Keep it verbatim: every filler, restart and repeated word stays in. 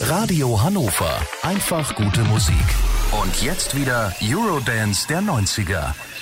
Radio Hannover. Einfach gute Musik. Und jetzt wieder Eurodance der neunziger.